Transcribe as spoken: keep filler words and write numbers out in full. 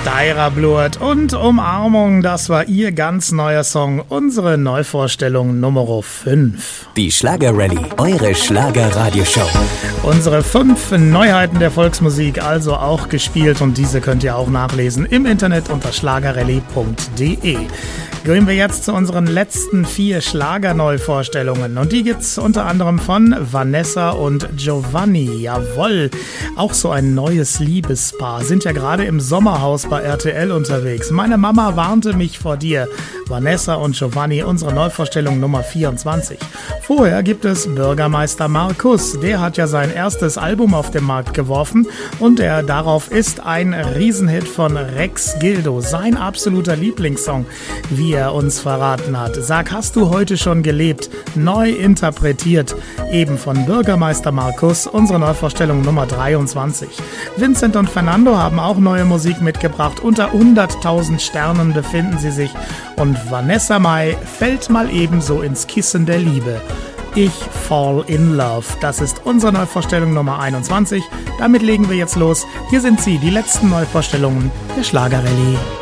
Steirerblut und Umarmung, das war ihr ganz neuer Song, unsere Neuvorstellung Nummer fünf. Die Schlager-Rallye, eure Schlager-Radioshow. Unsere fünf Neuheiten der Volksmusik, also auch gespielt, und diese könnt ihr auch nachlesen im Internet unter schlagerrallye punkt de. Gehen wir jetzt zu unseren letzten vier Schlagerneuvorstellungen, und die gibt's unter anderem von Vanessa und Giovanni. Jawohl, auch so ein neues Liebespaar, sind ja gerade im Sommerhaus bei R T L unterwegs. Meine Mama warnte mich vor dir. Vanessa und Giovanni, unsere Neuvorstellung Nummer vierundzwanzig. Vorher gibt es Bürgermeister Markus, der hat ja sein erstes Album auf den Markt geworfen, und er darauf ist ein Riesenhit von Rex Gildo, sein absoluter Lieblingssong, wie er uns verraten hat. Sag, hast du heute schon gelebt? Neu interpretiert, eben von Bürgermeister Markus, unsere Neuvorstellung Nummer dreiundzwanzig. Vincent und Fernando haben auch neue Musik mitgebracht. Unter hunderttausend Sternen befinden sie sich, und Vanessa Mai fällt mal ebenso ins Kissen der Liebe. Ich Fall in Love. Das ist unsere Neuvorstellung Nummer einundzwanzig. Damit legen wir jetzt los. Hier sind sie, die letzten Neuvorstellungen der Schlager-Rallye.